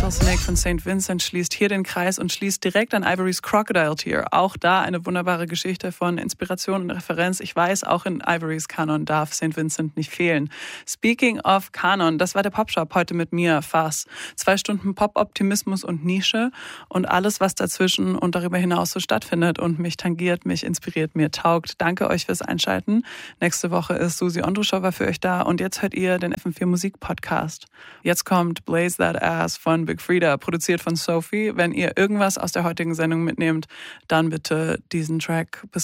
Rattlesnake von St. Vincent schließt hier den Kreis und schließt direkt an Ivorys Crocodile Tear. Auch da eine wunderbare Geschichte von Inspiration und Referenz. Ich weiß, auch in Ivorys Kanon darf St. Vincent nicht fehlen. Speaking of Kanon, das war der Popshop heute mit mir, Fass. 2 Stunden Pop-Optimismus und Nische und alles, was dazwischen und darüber hinaus so stattfindet und mich tangiert, mich inspiriert, mir taugt. Danke euch fürs Einschalten. Nächste Woche ist Susi Ondruschowa für euch da und jetzt hört ihr den FM4 Musik Podcast. Jetzt kommt Blaze That Ass von Big Freedia, produziert von Sophie. Wenn ihr irgendwas aus der heutigen Sendung mitnehmt, dann bitte diesen Track. Bis